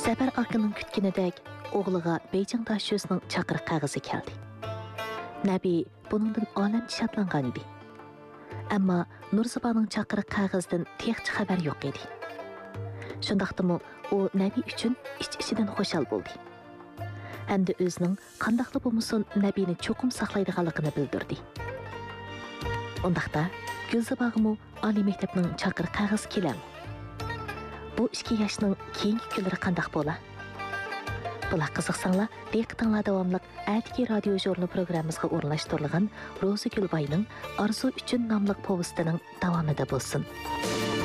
Səfər akının kütkünidək oğluğa Beyjing daşyözünün çaqırıq qağızı keldi. Nəbi bunundan aləmçi şadlanğan idi. Әмма Нұрзыбаның чақырық қағыздың текчі хабар yok еді. Шындақтымы, о Нәби үшін іч-ішіден қошал болды. Әмді өзінің қандақлы болмысын Нәбині чоқым сақлайдығалығыны білдірді. Ондақта Гүлзыбағымы али мектепнің чақырық қағыз келем. Бұл 2 yaşның кейінгі күлері қандақ бола. Бұла қызықсаңла, дейқтіңла давамлық әдіке радио жорны программызға орынлаштырылған Роза Гүлбайның «Арзу үшін» намлық повыстының давамыда болсын.